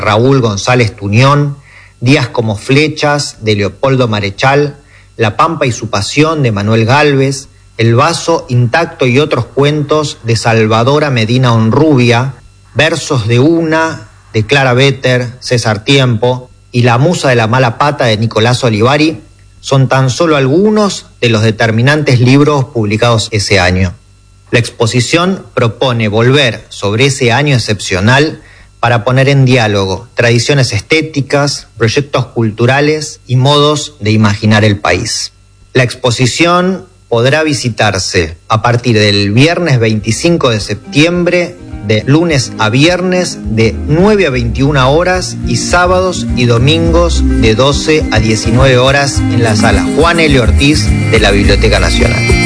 Raúl González Tuñón, Días como flechas, de Leopoldo Marechal, La Pampa y su pasión, de Manuel Gálvez, El vaso intacto y otros cuentos, de Salvadora Medina Honrubia, Versos de una, de Clara Vetter, César Tiempo, y La musa de la mala pata, de Nicolás Olivari, son tan solo algunos de los determinantes libros publicados ese año. La exposición propone volver sobre ese año excepcional para poner en diálogo tradiciones estéticas, proyectos culturales y modos de imaginar el país. La exposición podrá visitarse a partir del viernes 25 de septiembre, de lunes a viernes de 9 a 21 horas y sábados y domingos de 12 a 19 horas en la sala Juan L. Ortiz de la Biblioteca Nacional.